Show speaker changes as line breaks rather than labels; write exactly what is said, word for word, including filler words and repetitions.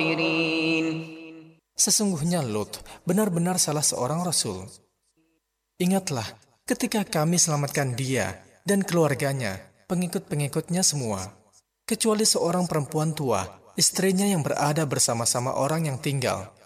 Sesungguhnya Lut benar-benar salah seorang Rasul. Ingatlah ketika kami selamatkan dia dan keluarganya, pengikut-pengikutnya semua, kecuali seorang perempuan tua, istrinya yang berada bersama-sama orang yang tinggal